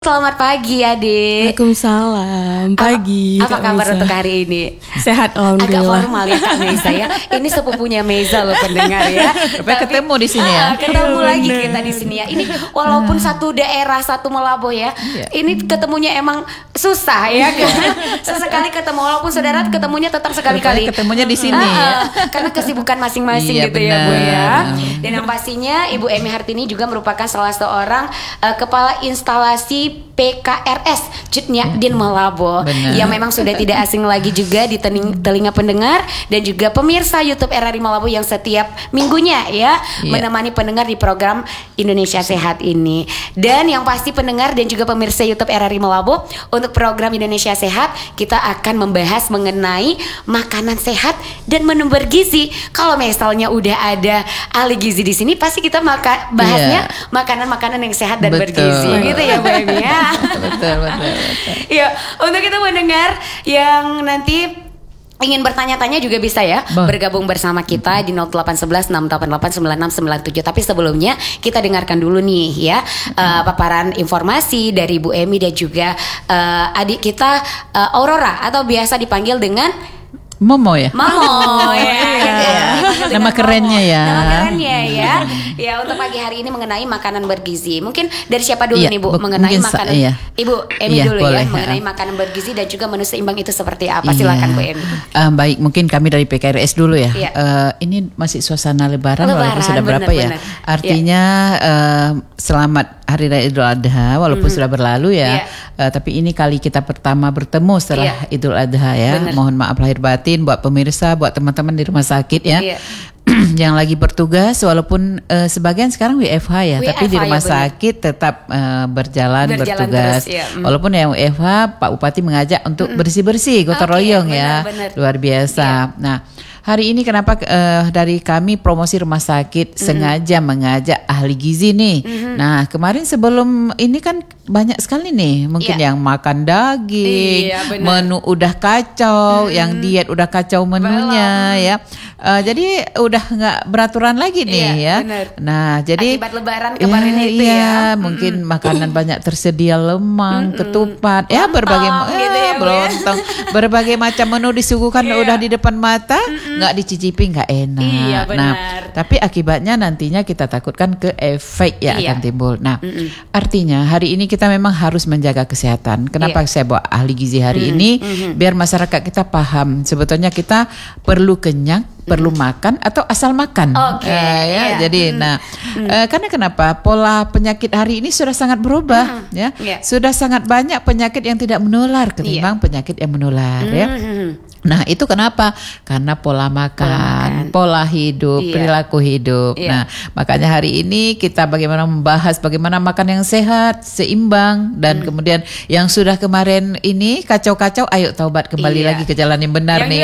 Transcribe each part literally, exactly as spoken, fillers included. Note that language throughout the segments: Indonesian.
Selamat pagi adik. Waalaikumsalam. Pagi. Apa, apa kabar untuk hari ini? Sehat alhamdulillah. Agak formal ya Kak Meza ya. Ini sepupunya Meza loh pendengar ya. Tapi ketemu di sini ya. Uh, ketemu Iya, lagi bener. kita di sini ya. Ini walaupun satu daerah satu Melabo ya. Iya. Ini ketemunya emang susah ya. Sesekali ketemu walaupun saudara ketemunya tetap sekali-kali. Ketemunya di sini Uh, uh, ya. Karena kesibukan masing-masing Iya, gitu ya Bu ya. benar. Dan yang pastinya Ibu Emi Hartini juga merupakan salah seorang uh, kepala instalasi P K R S Jutnya Din Melabo. Benar. Yang memang sudah tidak asing lagi juga di teling- telinga pendengar dan juga pemirsa YouTube R R I Melabo yang setiap minggunya ya Iya. menemani pendengar di program Indonesia Sehat ini. Dan yang pasti pendengar dan juga pemirsa YouTube R R I Melabo, untuk program Indonesia Sehat kita akan membahas mengenai makanan sehat dan menu bergizi. Kalau misalnya udah ada ahli gizi di sini, pasti kita maka bahasnya Iya. makanan-makanan yang sehat dan Betul. bergizi gitu ya Bu Emi ya. betul, betul, betul. Ya, untuk kita mendengar yang nanti ingin bertanya-tanya juga bisa ya Bah. bergabung bersama kita di nol delapan satu satu enam delapan delapan sembilan enam sembilan tujuh. Tapi sebelumnya kita dengarkan dulu nih ya uh, paparan informasi dari Bu Emi dan juga uh, adik kita uh, Aurora atau biasa dipanggil dengan Momo ya. Mamo ya. Iya. Dipanggil Nama dengan kerennya Mamo. ya. Nama kerennya ya. Ya, untuk pagi hari ini mengenai makanan bergizi. Mungkin dari siapa dulu Iya, nih Bu bu- mengenai mungkin sa- makanan. iya. Ibu Emi Iya, dulu boleh, ya mengenai ha. makanan bergizi dan juga menu seimbang itu seperti apa? Iya. Silakan Bu Emi. Ah, baik, mungkin kami dari P K R S dulu ya. Iya. Eh, ini masih suasana Lebaran, Lebaran, walaupun sudah berapa benar-benar. ya. Artinya eh, selamat Hari Raya Idul Adha, walaupun sudah berlalu ya. Iya. Eh, tapi ini kali kita pertama bertemu setelah Iya. Idul Adha ya. Benar. Mohon maaf lahir batin buat pemirsa, buat teman-teman di rumah sakit ya. Iya. Yang lagi bertugas, walaupun eh, sebagian sekarang W F H ya, W F H tapi di ya, rumah benar. sakit tetap eh, berjalan, Berjalan bertugas. terus, ya. Mm. Walaupun yang W F H, Pak Bupati mengajak untuk bersih-bersih, gotong Oke, royong ya, benar-benar. luar biasa. Iya. Nah, hari ini kenapa eh, dari kami promosi rumah sakit sengaja mengajak ahli gizi nih. Nah, kemarin sebelum ini kan banyak sekali nih, mungkin Iya. yang makan daging, Iya, benar. menu udah kacau, yang diet udah kacau menunya ya. Eh, jadi udah nggak beraturan lagi nih Iya, ya. benar. Nah, jadi Akibat Lebaran kemarin ya, itu iya, ya. mungkin makanan banyak tersedia, lemang, ketupat, ya Lontong berbagai gitu ya, ya, Bu ya. belontong, berbagai macam menu disuguhkan Iya. udah di depan mata, nggak dicicipi nggak enak. Iya, Nah, benar. tapi akibatnya nantinya kita takutkan ke efek yang Iya. akan timbul. Nah, artinya hari ini kita memang harus menjaga kesehatan. Kenapa Iya. saya bawa ahli gizi hari ini? Biar masyarakat kita paham sebetulnya kita perlu kenyang, perlu makan atau asal makan. Oke, Eh, ya, iya. jadi nah eh, karena kenapa pola penyakit hari ini sudah sangat berubah ya. Iya. Sudah sangat banyak penyakit yang tidak menular ketimbang penyakit yang menular ya. Nah, itu kenapa? Karena pola makan, pola, hidup, Iya. perilaku hidup. Iya. Nah, makanya hari ini kita bagaimana membahas bagaimana makan yang sehat, seimbang, dan kemudian yang sudah kemarin ini kacau-kacau, ayo taubat kembali Iya. lagi ke jalan yang benar Yang nih.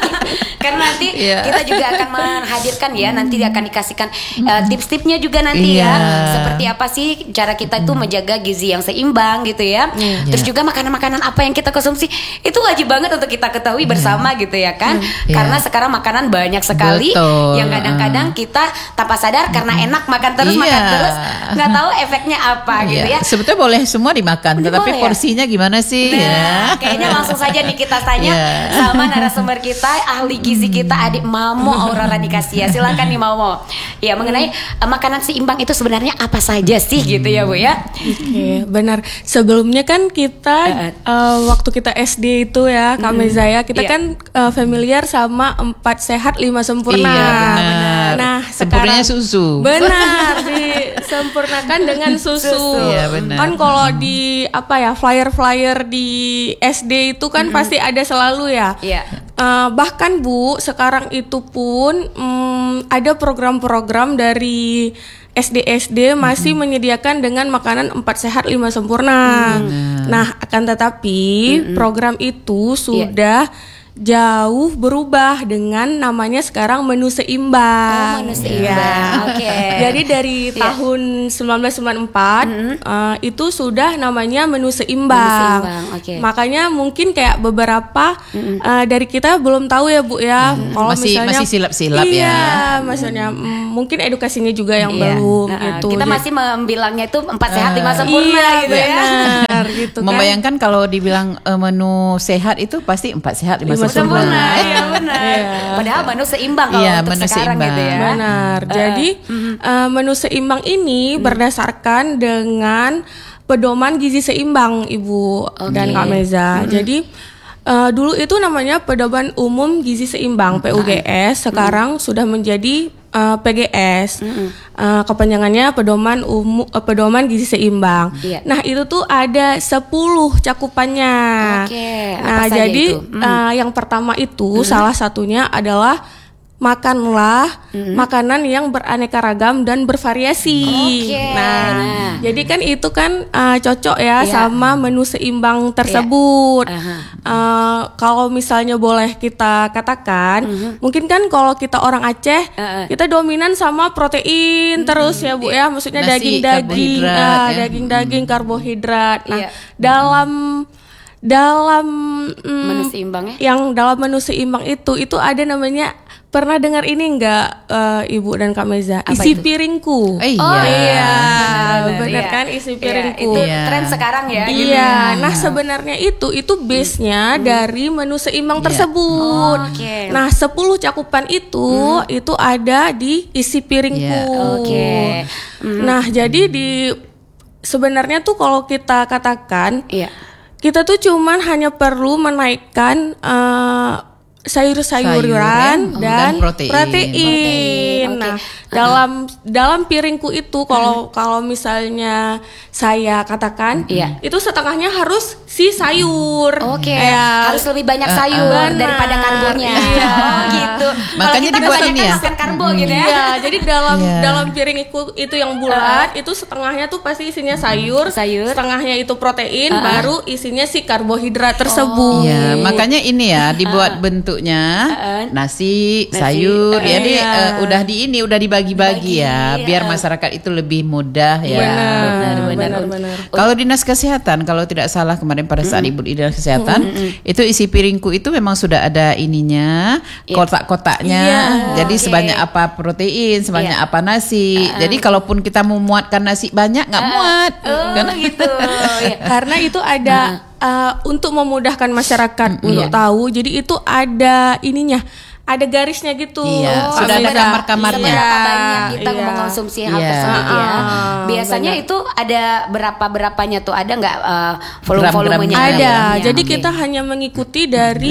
Karena nanti Iya. kita juga akan menghadirkan ya, nanti akan dikasihkan uh, tips-tipsnya juga nanti Iya. ya. Seperti apa sih cara kita itu menjaga gizi yang seimbang gitu ya. Terus Iya. juga makanan-makanan apa yang kita konsumsi itu wajib banget untuk kita ketahui bersama gitu ya kan. Iya. Karena sekarang makanan banyak sekali Betul. yang kadang-kadang kita tanpa sadar karena enak makan terus Iya. makan terus nggak tahu efeknya apa gitu Iya. ya. Sebetulnya boleh semua dimakan, Boleh tetapi ya? porsinya gimana sih? Nah, ya? kayaknya langsung saja nih kita tanya Iya. sama narasumber kita, ahli gizi kita, adik Mamo Aurora Dikasia. Silakan nih Mamo. Ya, mengenai uh, makanan seimbang itu sebenarnya apa saja sih gitu ya Bu ya? Oke, benar. Sebelumnya kan kita Eh, eh, waktu kita S D itu ya, Kak Meza ya, kita Iya. kan eh, familiar sama empat sehat lima sempurna. Iya, benar. Nah, Sempurnanya sekarang susu. benar disempurnakan dengan susu. Susu. Iya, benar. Kan kalau di apa ya flyer-flyer di S D itu kan pasti ada selalu ya. Iya. Uh, bahkan Bu, sekarang itu pun mm, ada program-program dari S D S D masih menyediakan dengan makanan empat sehat lima sempurna. Nah, akan tetapi program itu sudah jauh berubah dengan namanya sekarang menu seimbang. Oh, menu seimbang. Oke. Jadi dari Iya. tahun sembilan belas sembilan puluh empat uh, itu sudah namanya menu seimbang. Menu seimbang, oke. Makanya mungkin kayak beberapa uh, dari kita belum tahu ya Bu ya. Kalau Masih- misalnya masih silap-silap ya. Iya, maksudnya mm, mungkin edukasinya juga yang Iya. belum Nah, gitu. kita Jadi- masih membilangnya itu empat sehat lima sempurna Iya, gitu ya. benar, gitu kan. Membayangkan kalau dibilang eh, menu sehat itu pasti empat sehat lima Lima sempurna. Sempurna, iya benar. Padahal menu seimbang kalau Iya, untuk menu sekarang seimbang. gitu ya. Benar. Jadi uh, menu seimbang ini berdasarkan dengan pedoman gizi seimbang Ibu dan Kak Meza. Jadi uh, dulu itu namanya pedoman umum gizi seimbang P U G S, sekarang sudah menjadi uh, P G S. Uh, kepanjangannya pedoman umum uh, pedoman gizi seimbang. Iya. Nah, itu tuh ada sepuluh cakupannya. Oke, apa Nah, saja jadi itu? Mm. uh, yang pertama itu salah satunya adalah makanlah makanan yang beraneka ragam dan bervariasi. Oke, Nah, nah. jadi kan itu kan uh, cocok ya Iya. sama menu seimbang tersebut. Aha. Uh, kalau misalnya boleh kita katakan, mungkin kan kalau kita orang Aceh, Uh-uh. kita dominan sama protein terus ya Bu ya, maksudnya Nasi, daging-daging, karbohidrat, ah, ya. daging-daging karbohidrat. Nah, Iya. dalam dalam mm, Menu seimbang ya. yang dalam menu seimbang itu itu ada namanya, pernah dengar ini enggak eh, Ibu dan Kak Meza? Apa Isi itu? piringku. Eh, Oh iya. iya, benar iya. kan, isi Iya, piringku. itu Iya. tren sekarang ya. gitu Iya, ya. nah sebenarnya itu itu base-nya dari menu seimbang Iya. tersebut. Oh, oke. Nah, sepuluh cakupan itu itu ada di isi piringku. Iya. Oke. Nah, jadi di sebenarnya tuh kalau kita katakan Iya. kita tuh cuman hanya perlu menaikkan eh, sayur-sayuran Sayuran, dan, dan protein. protein. Protein, Nah, oke. dalam dalam piringku itu kalau kalau misalnya saya katakan, Iya. itu setengahnya harus si sayur. Oke, Ya, harus lebih banyak Uh, uh. sayur Benar. daripada karbonya. Iya. Oh, gitu. Makanya Kalau kita dibuat kebanyakan ini ya. makan karbo gitu ya. Iya, jadi dalam Iya. dalam piringku itu yang bulat, itu setengahnya tuh pasti isinya sayur, Sayur. setengahnya itu protein, Uh-uh. baru isinya si karbohidrat tersebut. Iya, makanya ini ya dibuat bentuknya Uh-uh. nasi, Nasi, sayur. uh, Jadi iya. eh, udah di ini udah dibagi-bagi ya, Dibagi, biar uh. masyarakat itu lebih mudah ya. Benar, benar, benar, benar. benar. Kalau dinas kesehatan, kalau tidak salah kemarin pada saat ibu di dinas kesehatan, itu isi piringku itu memang sudah ada ininya, Iya. kotak-kotaknya. Iya. Jadi Oke. sebanyak apa protein, sebanyak Iya. apa nasi. Jadi kalaupun kita mau muatkan nasi banyak nggak muat. Oh, Karena gitu. Iya. Karena itu ada uh, untuk memudahkan masyarakat untuk iya. tahu. Jadi itu ada ininya, ada garisnya gitu. Iya, Kak sudah ada Meza. kamar-kamarnya. Seberapa Iya, banyak kita iya. mengkonsumsi hal Iya. tersebut ya. Ah, Biasanya benar. itu ada berapa berapanya tuh? Ada nggak uh, volume-volumenya? Gram-gramnya. Ada. Gramnya, Jadi oke. kita hanya mengikuti dari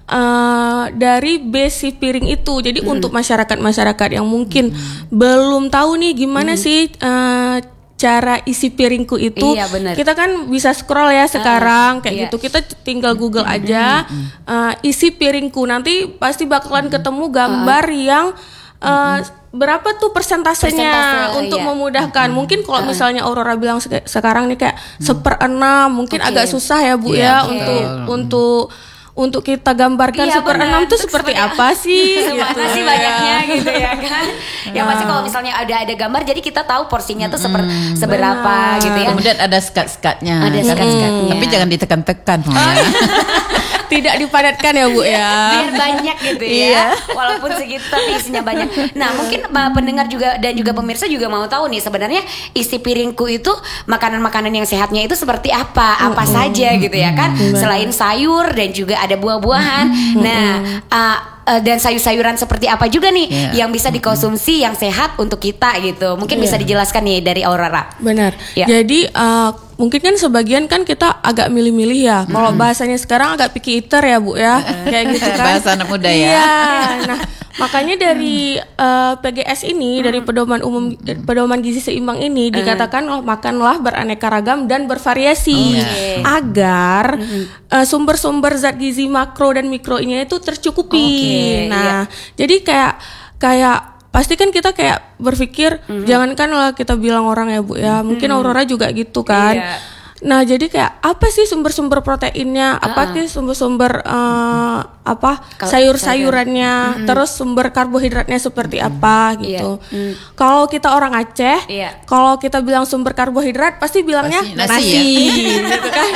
uh, dari base si piring itu. Jadi untuk masyarakat-masyarakat yang mungkin belum tahu nih gimana sih uh, cara isi piringku itu, Iya, benar. kita kan bisa scroll ya sekarang kayak iya. gitu. Kita tinggal Google aja uh, isi piringku, nanti pasti bakalan ketemu gambar yang uh, berapa tuh persentasenya Persentase, untuk iya. memudahkan. Mungkin kalau misalnya Aurora bilang sek- sekarang nih kayak seperenam, mungkin Oke. agak susah ya Bu Iya, ya betul. untuk untuk untuk kita gambarkan Iya, seperenam benar. tuh Itu seperti seperti apa sih? Mana gitu. sih banyaknya gitu ya kan? Yang pasti kalau misalnya ada ada gambar, jadi kita tahu porsinya tuh seper, seberapa benar. gitu ya. kemudian ada skat-skatnya. Ada Kan? skat-skatnya. Tapi jangan ditekan-tekan. Oh, ya. Tidak dipadatkan ya Bu ya. Biar banyak gitu ya, walaupun segitu tapi isinya banyak. Nah mungkin uh, pendengar juga dan juga pemirsa juga mau tahu nih sebenarnya isi piringku itu makanan-makanan yang sehatnya itu seperti apa, apa saja gitu ya kan? Selain sayur dan juga ada buah-buahan. Nah uh, uh, dan sayur-sayuran seperti apa juga nih Iya. yang bisa dikonsumsi yang sehat untuk kita gitu. Mungkin bisa dijelaskan nih dari Aurora. Benar. Ya. Jadi uh, mungkin kan sebagian kan kita agak milih-milih ya. Kalau bahasanya sekarang agak picky eater ya Bu ya. Kayak gitu kan. Bahasa anak muda ya. Iya. Nah, makanya dari uh, P G S ini, dari pedoman umum pedoman gizi seimbang ini dikatakan oh, makanlah beraneka ragam dan bervariasi Oke. agar uh, sumber-sumber zat gizi makro dan mikronya itu tercukupi. Oke, Nah, jadi kayak kayak pasti kan kita kayak berpikir jangankan lah kita bilang orang ya Bu ya, mungkin Aurora juga gitu kan. Iya. Nah, jadi kayak apa sih sumber-sumber proteinnya? Apa Uh-uh. sih sumber-sumber uh, apa Kal- sayur-sayurannya? Mm-mm. Terus sumber karbohidratnya seperti apa gitu. Iya. Mm. Kalau kita orang Aceh, Iya. kalau kita bilang sumber karbohidrat pasti bilangnya Pasti nasi, nasi gitu kan.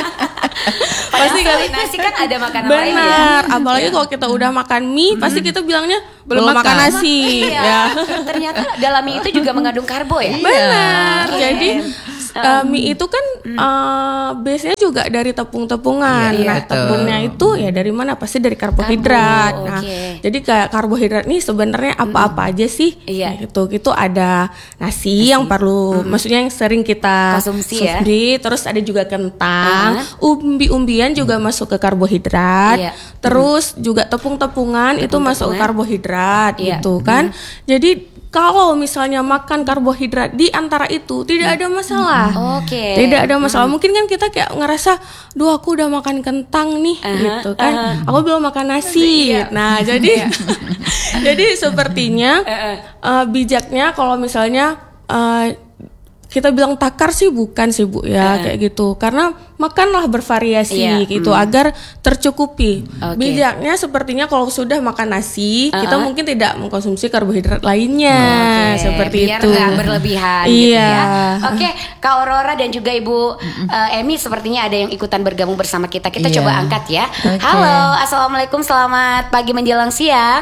Pasti Pasti kali kan nasi kan ada makanan lain ya. benar. Apalagi kalau kita udah makan mie, pasti kita bilangnya belum, Belum makan makan. nasi. Iya. Ya. Ternyata dalam mie itu juga mengandung karbo ya. Benar. Oke. Jadi uh, mie itu kan uh, biasanya juga dari tepung-tepungan. Iya, nah, betul. tepungnya itu ya dari mana? Pasti dari karbohidrat. Karbo, Nah, oke. jadi kayak karbohidrat nih sebenarnya apa-apa aja sih? Iya. Nah, gitu. Gitu ada nasi, yang perlu, maksudnya yang sering kita Konsumsi ya. terus ada juga kentang, umbi-umbian juga masuk ke karbohidrat. Iya. Terus juga tepung-tepungan itu masuk ke karbohidrat Iya. gitu kan. Jadi kalau misalnya makan karbohidrat di antara itu tidak ada masalah. Oke. Tidak ada masalah. Mungkin kan kita kayak ngerasa, duh aku udah makan kentang nih, Aha, gitu kan. aha. Aku belum makan nasi. Iya. Nah, jadi jadi sepertinya uh, bijaknya kalau misalnya uh, kita bilang takar sih bukan sih Bu ya, kayak gitu. Karena makanlah bervariasi Iya, gitu agar tercukupi. Oke. Bijaknya sepertinya kalau sudah makan nasi, kita Uh-uh. mungkin tidak mengkonsumsi karbohidrat lainnya. Oke, Seperti biar itu. nggak berlebihan gitu Iya. ya. Oke, Kak Aurora dan juga Ibu uh, Emi sepertinya ada yang ikutan bergabung bersama kita. Kita Iya. coba angkat ya. Oke. Halo, assalamualaikum, selamat pagi menjelang siang.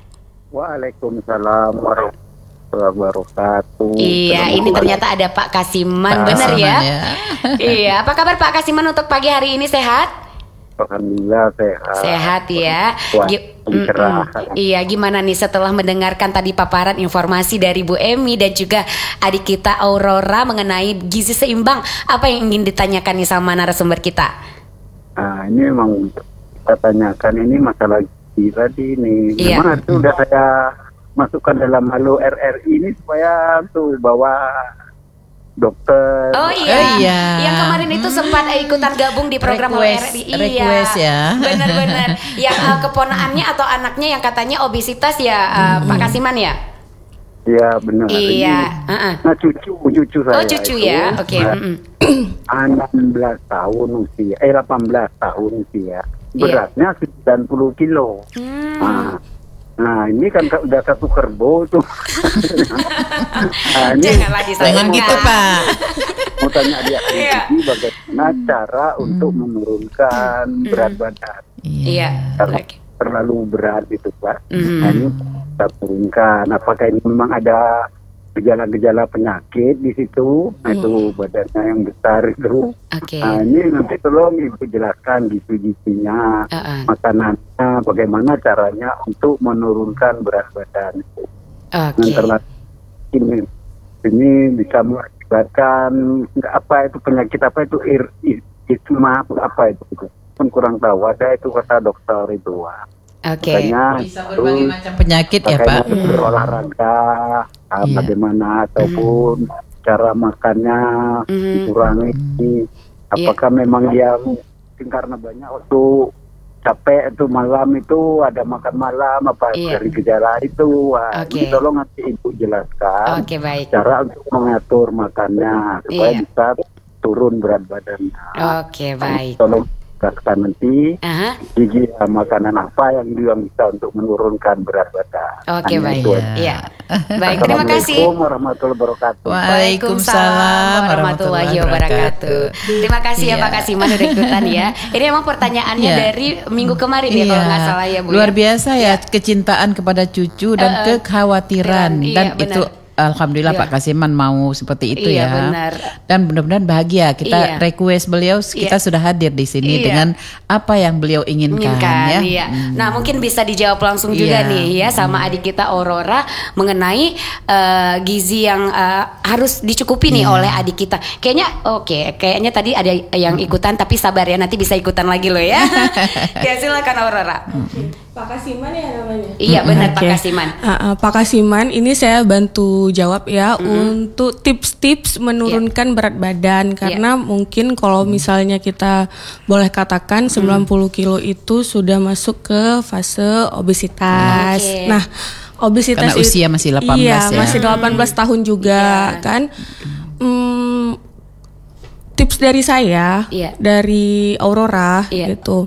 Waalaikumsalam warahmatullahi wabarakatuh. Iya, ini ternyata ada Pak Kasiman, Pak benar ya? Kasiman, ya. Iya, apa kabar Pak Kasiman untuk pagi hari ini, sehat? Alhamdulillah sehat. Sehat ya. Kuat, Gi- cerah. Mm-mm. Iya, gimana nih setelah mendengarkan tadi paparan informasi dari Bu Emi dan juga adik kita Aurora mengenai gizi seimbang, apa yang ingin ditanyakan nih sama narasumber kita? Nah, ini memang kita tanyakan ini masalah gizi tadi ini. Iya. Memang itu udah saya masukkan dalam Halo R R I ini supaya tuh bawa dokter. Oh iya, Oh, iya. yang kemarin itu sempat eh, ikutan gabung di program Request- Halo R R I. request ya. Benar-benar. Yang eh, keponaannya atau anaknya yang katanya obesitas ya, eh, Pak Kasiman ya? Iya benar. Iya. Ini. Uh-uh. Nah cucu cucu saya. Oh cucu itu, ya, oke. nah, mm-mm. enam belas tahun usia, eh delapan belas tahun usia. Beratnya sembilan puluh kilo. Hmm. Nah, nah, ini kan ka- udah satu kerbau tuh. Nah, ini Janganlah Jangan disayangkan. gitu Pak. mau tanya dia Iya. ini bagaimana cara untuk menurunkan berat badan. Iya. Kalau Oke. terlalu berat itu Pak. Mhm. Nah, ini kita turunkan. Apakah ini memang ada gejala-gejala penyakit di situ? Nah, itu badannya yang besar itu. Oke. Nah, ini nanti tolong Ibu jelaskan gizi-gizinya, Uh-uh. makanannya, bagaimana caranya untuk menurunkan berat badan. Oke. Yang terlalu ini, ini bisa mengakibatkan nggak apa itu penyakit apa itu ir, ir, isma apa itu gitu. Pun kurang tahu ada itu kata dokter itu. Wah. Oke. Makanya Bisa berbagai macam penyakit ya makanya Pak. berolahraga, ah, Iya. bagaimana ataupun cara makannya Mhm. dikurangi. Apakah memang dia mungkin karena banyak waktu capek itu malam itu ada makan malam apa Iya. dari gejala itu. Wah, Oke. ini tolong nanti Ibu jelaskan Oke, baik. cara untuk mengatur makannya supaya Iya. bisa turun berat badannya. Oke, baik. Tolong jelaskan nanti Aha. gigi eh, makanan apa yang juga bisa untuk menurunkan berat badan. Oke, Hanya baik. itu aja. Iya. Baik, terima kasih. Assalamualaikum warahmatullahi wabarakatuh. Waalaikumsalam warahmatullahi wabarakatuh. Terima kasih ya Iya. Pak Kasiman udah ikutan ya. Ini emang pertanyaannya Iya. dari minggu kemarin ya kalau nggak salah ya Bu. Luar ya? biasa ya kecintaan kepada cucu dan Eh, eh, kekhawatiran iya, dan benar. itu alhamdulillah Iya. Pak Kasiman mau seperti itu Iya, ya. benar. Dan benar-benar bahagia kita Iya. request beliau kita Iya. sudah hadir di sini Iya. dengan apa yang beliau inginkan, Inginkan, ya. iya. Nah mungkin bisa dijawab langsung juga Iya. nih ya sama adik kita Aurora mengenai eh, gizi yang eh, harus dicukupi nih Iya. oleh adik kita. Kayaknya oke, kayaknya tadi ada yang ikutan tapi sabar ya nanti bisa ikutan lagi loh ya. Ya silakan Aurora. Pak Kasiman ya namanya? Iya benar Pak Oke. Kasiman. Uh, uh, Pak Kasiman, ini saya bantu jawab ya untuk tips-tips menurunkan berat badan karena mungkin kalau misalnya kita boleh katakan sembilan puluh kilo itu sudah masuk ke fase obesitas. Oke. Nah, obesitas Karena itu- usia masih delapan belas iya, ya. masih delapan belas tahun juga Iya. kan. Hmm, tips dari saya, Iya. dari Aurora Iya. gitu.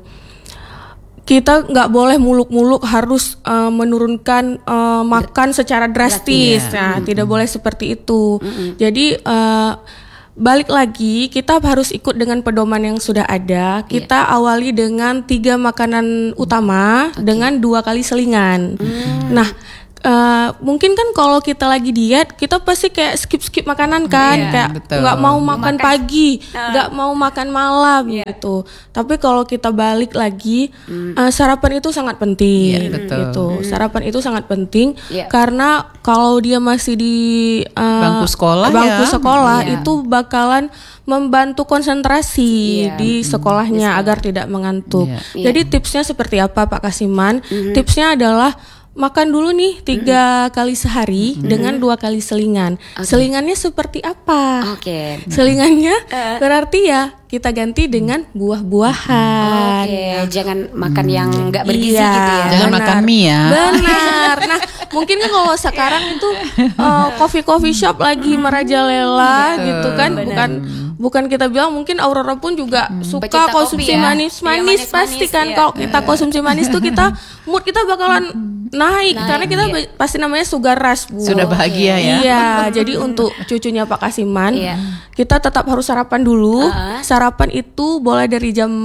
Kita nggak boleh muluk-muluk harus uh, menurunkan uh, makan secara drastis. Drastis. Nah, tidak boleh seperti itu. Jadi uh, balik lagi kita harus ikut dengan pedoman yang sudah ada. Kita awali dengan tiga makanan utama dengan dua kali selingan. Nah, Uh, mungkin kan kalau kita lagi diet kita pasti kayak skip-skip makanan kan, Iya, kayak betul. nggak mau makan pagi, Uh. nggak mau makan malam gitu. Tapi kalau kita balik lagi, uh, sarapan itu sangat penting, Iya, betul. gitu. Sarapan itu sangat penting Iya. karena kalau dia masih di uh, Bangku sekolah bangku ya. sekolah Iya. itu bakalan membantu konsentrasi Iya. di sekolahnya agar tidak mengantuk. Iya. Jadi tipsnya seperti apa Pak Kasiman? Tipsnya adalah makan dulu nih tiga kali sehari dengan dua kali selingan. Selingannya seperti apa? Oke. Selingannya berarti ya kita ganti dengan buah-buahan. Oke, jangan makan yang nggak bergizi Iya, gitu ya. Jangan benar. makan mie ya. Benar. Nah, mungkin kan kalau sekarang itu uh, coffee coffee shop lagi merajalela gitu kan, bukan bukan kita bilang, mungkin Aurora pun juga suka Pecinta konsumsi kopi ya. manis-manis. Iya, Pasti manis-manis, kan iya. kalau kita konsumsi manis tuh kita mood kita bakalan naik, karena kita iya. ba- pasti namanya sugar rush, Bu. Sudah bahagia ya. Iya, jadi untuk cucunya Pak Kasiman, Iya. kita tetap harus sarapan dulu. Uh-uh. Sarapan itu boleh dari jam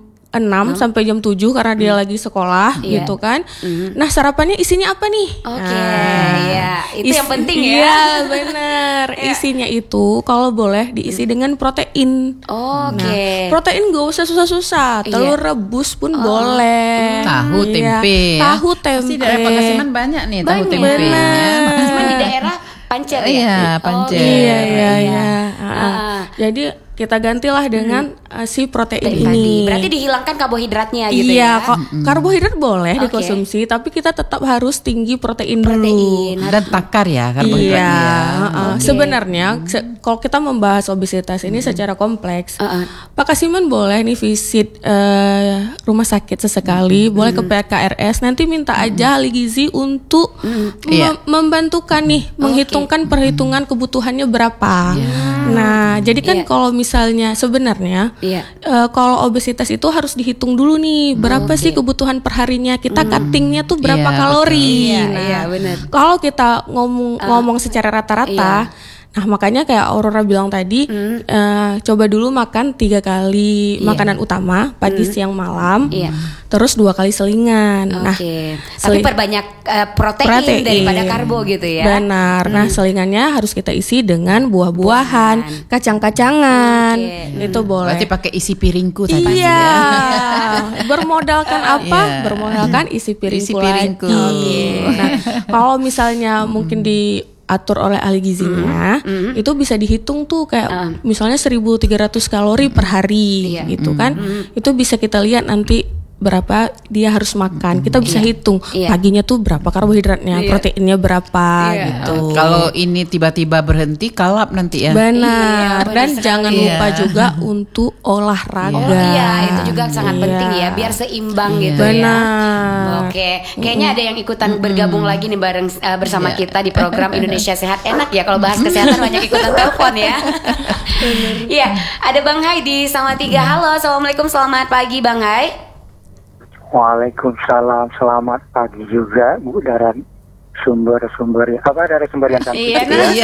enam sampai jam tujuh karena dia lagi sekolah Iya. gitu kan. Nah, sarapannya isinya apa nih? Oke, Nah, ya. Itu is- yang penting ya. Iya, benar. Isinya itu kalau boleh diisi dengan protein. Oke. Protein gak usah susah-susah. Iya. Telur rebus pun boleh. Tahu Iya. tempe ya. Tahu tempe. Pasti daerah Pangasiman banyak nih tahu Banyak. tempe. Benar. Cuma di daerah Pancer ya. Iya, Pancer. Oke. Iya, iya, iya. Ah, ah. Ah. Jadi kita gantilah dengan uh, si protein Tadi. ini. Berarti dihilangkan karbohidratnya gitu iya, ya. kok karbohidrat boleh Oke. dikonsumsi, tapi kita tetap harus tinggi protein, Protein. dulu. Dan takar ya karbohidratnya. Iya, ya. uh-uh. Sebenarnya se- kalau kita membahas obesitas ini secara kompleks, Uh-uh. Pak Kasiman boleh nih visit uh, rumah sakit sesekali, boleh ke P K R S, nanti minta aja ahli gizi untuk mem- Iya. membantukan nih, menghitungkan perhitungan kebutuhannya berapa. Nah, jadi kan Iya. kalau misalnya sebenarnya Iya. eh, kalau obesitas itu harus dihitung dulu nih, berapa sih kebutuhan perharinya, kita cuttingnya tuh berapa Iya, kalori. Iya, Nah, iya, benar. kalau kita ngomong ngomong secara rata-rata, nah makanya kayak Aurora bilang tadi, eh, coba dulu makan tiga kali makanan utama pagi, siang, malam, Iya. terus dua kali selingan. Nah, Oke. Tapi seling- perbanyak eh, protein, protein. daripada karbo gitu ya. Benar. Nah, selingannya harus kita isi dengan buah-buahan, kacang-kacangan. Oke. Itu boleh. Berarti pakai isi piringku tadi Iya. ya. Bermodalkan apa? Iya. Bermodalkan isi piringku, Isi piringku. lagi. Oke. Nah, kalau misalnya mungkin diatur oleh ahli gizinya, itu bisa dihitung tuh kayak misalnya seribu tiga ratus kalori per hari Iya. gitu kan. Itu bisa kita lihat nanti berapa dia harus makan. Kita bisa hitung Iya. paginya tuh berapa karbohidratnya, Iya. proteinnya berapa Iya. gitu. Kalau ini tiba-tiba berhenti kalap nanti ya. Benar. Iya, benar Dan sekali. jangan Iya. lupa juga untuk olahraga. Oh iya, itu juga sangat Iya. penting ya, biar seimbang gitu ya. Benar. Oke, kayaknya ada yang ikutan bergabung lagi nih bareng eh, bersama kita di program Indonesia Sehat. Enak ya kalau bahas kesehatan banyak ikutan telepon ya. Iya, ada Bang Hai di Salatiga. Halo, assalamualaikum, selamat pagi Bang Hai. Waalaikumsalam, selamat pagi juga Bu dari sumber-sumber apa dari sumber yang cantik. Iya, itu nah. ya. Iya.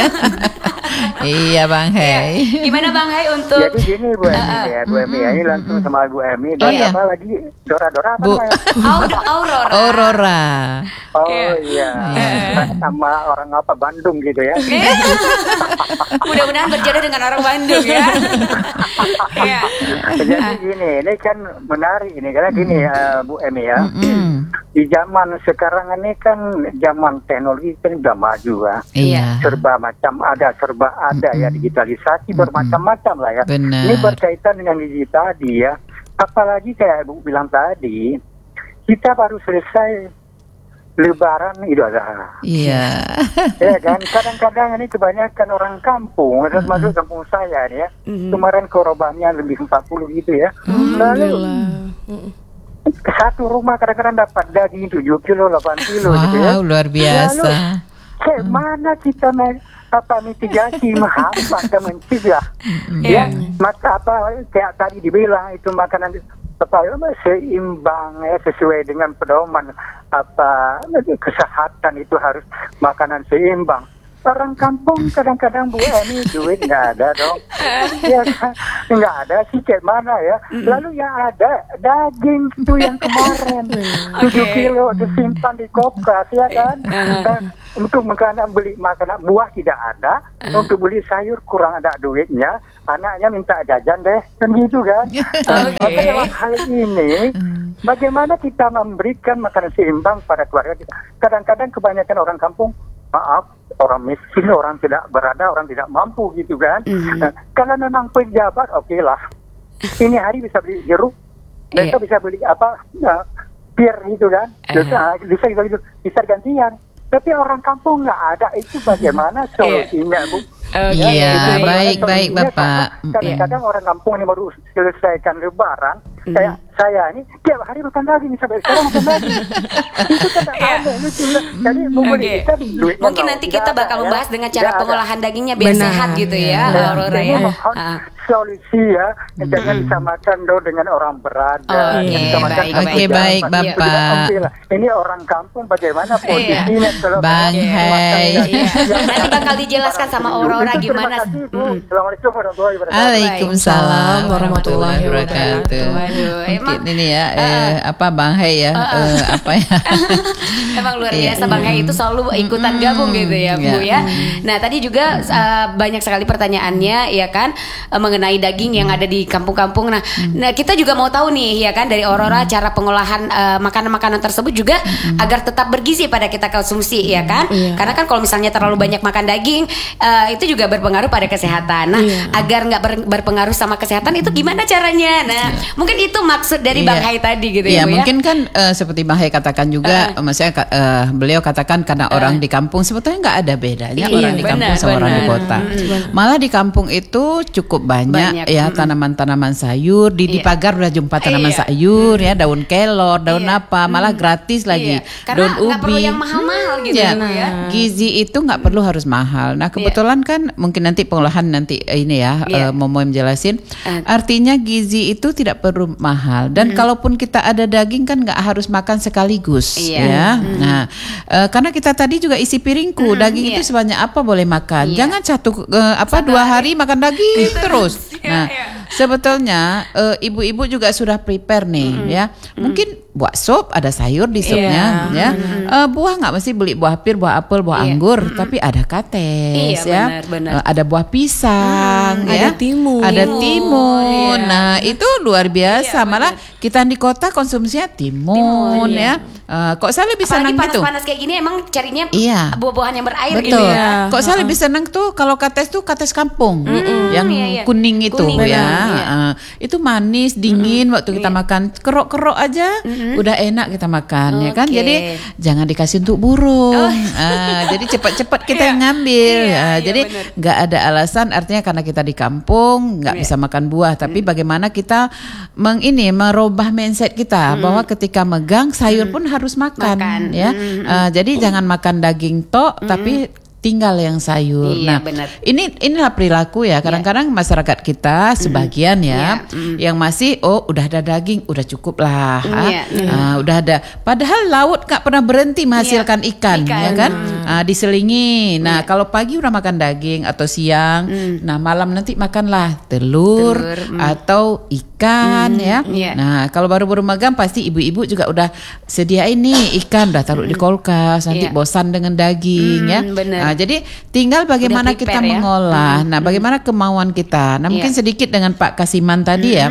Iya Bang Hei. Gimana Bang Hai untuk Jadi gini Bu Emi ya, Bu Emi ya, ini langsung sama Bu Emi dan iya. apa lagi Dora-Dora apa Bu. namanya? Aur- Aurora? Aurora. Oh iya, sama orang apa Bandung gitu ya. Mudah-mudahan berjodoh dengan orang Bandung ya. Iya. Jadi gini, ini kan menarik ini karena gini eh, Bu Emi ya. Mm. Di zaman sekarang ini kan zaman teknologi kan udah maju ya. Iya. Serba macam ada, serba ada ya, digitalisasi bermacam-macam lah ya. Benar. Ini berkaitan dengan gizi tadi ya. Apalagi kayak Bu bilang tadi, kita baru selesai Lebaran Idul Adha. Iya. Ya kan, kadang-kadang ini kebanyakan orang kampung, termasuk kampung saya nih ya. Kemarin korbannya lebih empat puluh gitu ya. Lalu Alhamdulillah. Mm. satu rumah kadang-kadang dapat daging tujuh kilo, delapan kilo gitu ya. Wow, luar biasa. Kayak mana kita me- apa mitigasi menghambat dan mencegah. Iya. Ya, maka apa kayak tadi dibilang itu makanan apa seimbang ya sesuai dengan pedoman apa kesehatan itu harus makanan seimbang. Orang kampung kadang-kadang Bu Eni duit nggak ada dong, ya nggak ada sih kayak mana ya. Lalu yang ada daging itu yang kemarin tujuh kilo disimpan di kulkas ya kan. Dan untuk makanan beli makanan buah tidak ada, untuk beli sayur kurang ada duitnya, anaknya minta jajan deh, kan gitu kan. Maka dalam hal ini bagaimana kita memberikan makanan seimbang pada keluarga kita. Kadang-kadang kebanyakan orang kampung, maaf, orang miskin, orang tidak berada, orang tidak mampu gitu kan. Mm-hmm. Nah, kalau memang pejabat, oke okay lah. Ini hari bisa beli jeruk, besok yeah. bisa beli apa, uh, pir gitu kan. Uh-huh. Bisa bisa gitu, bisa gantian. Tapi orang kampung nggak ada, itu bagaimana solusinya, Bu? Oh, iya, ya, ya, baik, baik, Bapak. Kadang-kadang orang kampung ini baru selesaikan lebaran, mm. saya saya ini tiap hari makan daging sampai sekarang makan daging. Itu kan aneh, lucu. Jadi membeli kita duit. Mungkin nanti kita bakal membahas dengan cara pengolahan dagingnya biar sehat gitu ya, Aurora ya. Solusi ya, jangan disamakan dong dengan orang berada. Oke, baik, Bapak. Ini orang kampung bagaimana posisinya kalau Bang Hai. Nanti bakal dijelaskan sama Aurora gimana. Assalamualaikum warahmatullahi wabarakatuh. Waalaikumsalam warahmatullahi wabarakatuh. Mungkin ini ya, eh, apa Bang Hai ya, eh, apa ya? Emang luar biasa Bang Hai itu selalu ikutan gabung gitu ya Bu ya. Nah tadi juga uh, banyak sekali pertanyaannya ya kan uh, mengenai daging yang ada di kampung-kampung. Nah, nah kita juga mau tahu nih ya kan dari Aurora cara pengolahan uh, makanan-makanan tersebut juga agar tetap bergizi pada kita konsumsi ya kan. Karena kan kalau misalnya terlalu banyak makan daging uh, itu juga berpengaruh pada kesehatan. Nah agar nggak ber- berpengaruh sama kesehatan itu gimana caranya? Nah mungkin itu maksud dari Bang Hai tadi gitu ya, ya Bu mungkin ya? kan uh, seperti Bang Hai katakan juga, uh, maksudnya uh, beliau katakan karena uh. orang di kampung sebetulnya nggak ada bedanya iya, orang di benar, kampung sama benar. orang di kota. Hmm. Malah di kampung itu cukup banyak, banyak. ya hmm. tanaman-tanaman sayur di, iya. di pagar udah jumpa tanaman iya. sayur ya, daun kelor, daun iya. apa, malah hmm. gratis lagi. Iya. Karena daun ubi. Nggak perlu yang mahal-mahal gitu ya. ya. Gizi itu nggak perlu harus mahal. Nah kebetulan iya. kan mungkin nanti pengolahan nanti ini ya iya. uh, mau menjelasin. Uh. Artinya gizi itu tidak perlu mahal. Dan mm-hmm. kalaupun kita ada daging kan nggak harus makan sekaligus iya. ya. Mm-hmm. Nah, uh, karena kita tadi juga isi piringku, mm-hmm. daging iya. itu sebanyak apa boleh makan. Iya. Jangan satu uh, apa satu dua hari, hari makan daging terus. Nah, iya. sebetulnya uh, ibu-ibu juga sudah prepare nih mm-hmm. ya. Mm-hmm. Mungkin buat sop ada sayur di supnya yeah. ya. Mm-hmm. Uh, buah nggak mesti beli buah pir, buah apel, buah yeah. anggur, mm-hmm. tapi ada kates iya, ya. Benar, benar. Uh, ada buah pisang mm, ya. Ada timun. Ada timun. Yeah. Nah, itu luar biasa. Yeah, malah benar. kita di kota konsumsinya timun, timun ya. Uh, kok saya lebih apalagi senang gitu. panas-panas kayak gini emang carinya iya. buah-buahan yang berair betul. gitu ya. Kok saya lebih senang tuh kalau kates tuh kates kampung mm-hmm. yang iya, iya. kuning itu kuning, ya. iya. Uh, itu manis, dingin mm-hmm. waktu kita iya. makan kerok-kerok aja mm-hmm. udah enak kita makan okay. ya kan. Jadi jangan dikasih untuk burung. Oh. Uh, jadi cepat-cepat kita yang ngambil. Iya, uh, iya, jadi nggak ada alasan, artinya karena kita di kampung nggak iya. bisa makan buah, tapi mm. bagaimana kita meng ini merubah mindset kita mm. bahwa ketika megang sayur mm. pun harus makan. makan. Ya, mm-hmm. uh, jadi mm. jangan makan daging tok, mm-hmm. tapi tinggal yang sayur. Iya, nah, benar. ini inilah perilaku ya. Kadang-kadang yeah. masyarakat kita sebagian mm-hmm. ya, yeah. mm-hmm. yang masih oh udah ada daging, udah cukup lah. Yeah. Mm-hmm. Uh, udah ada. Padahal laut nggak pernah berhenti menghasilkan yeah. ikan, ikan, ya kan? Mm. Uh, diselingi. Nah, yeah. kalau pagi udah makan daging atau siang, mm. nah malam nanti makanlah telur, telur mm. atau ikan mm. ya. Yeah. Nah, kalau baru-baru magang pasti ibu-ibu juga udah sediain nih ikan, udah taruh mm. di kulkas. Nanti yeah. bosan dengan daging mm, ya. Bener. Nah, jadi tinggal bagaimana prepare, kita ya? mengolah. Hmm. Nah, bagaimana kemauan kita. Nah, mungkin yeah. sedikit dengan Pak Kasiman tadi hmm. ya.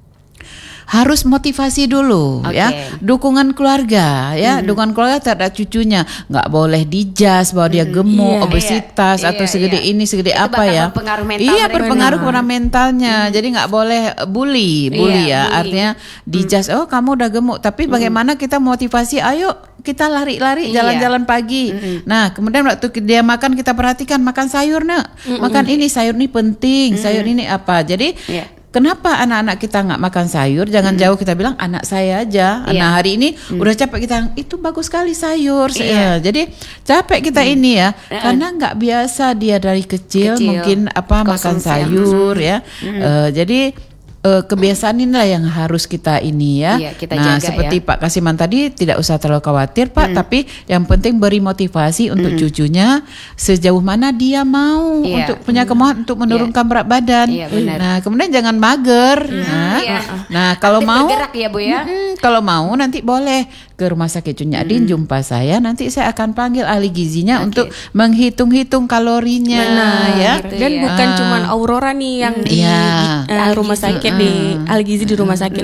Harus motivasi dulu okay. ya, dukungan keluarga ya, hmm. dukungan keluarga terhadap cucunya, nggak boleh dijas bahwa dia gemuk, yeah, obesitas yeah, atau segede yeah. ini segede itu apa ya, berpengaruh mental iya berpengaruh kepada mentalnya, hmm. jadi nggak boleh bully, bully yeah, ya, bully. Artinya dijas, oh kamu udah gemuk, tapi bagaimana kita motivasi, ayo kita lari-lari iya. jalan-jalan pagi. Mm-hmm. Nah, kemudian waktu dia makan kita perhatikan makan sayur nak, mm-hmm. makan ini sayur ini penting, mm-hmm. sayur ini apa. Jadi yeah. kenapa anak-anak kita nggak makan sayur? Jangan jauh kita bilang anak saya aja. Iya. Nah hari ini udah capek kita, itu bagus sekali sayur. Iya. Eh, Jadi capek kita ini ya, karena nggak biasa dia dari kecil, Kecil. mungkin apa makan Konsumsi. sayur ya. Eh, jadi eh, kebiasaan inilah yang harus kita ini ya. Iya, kita nah jaga seperti ya. Pak Kasiman tadi, tidak usah terlalu khawatir Pak, tapi yang penting beri motivasi untuk cucunya sejauh mana dia mau Iya. untuk punya kemauan untuk menurunkan berat badan. Iya, benar. Nah kemudian jangan mager. Nah, iya. nah kalau Aktif mau bergerak ya Bu ya. Mm-mm, kalau mau nanti boleh ke rumah sakit Cunyadin jumpa saya, nanti saya akan panggil ahli gizinya untuk menghitung-hitung kalorinya. Benar. Ya. Gitu Dan ya. bukan Ah. cuman Aurora nih yang di Iya. eh, rumah sakit di ahli gizi di rumah sakit.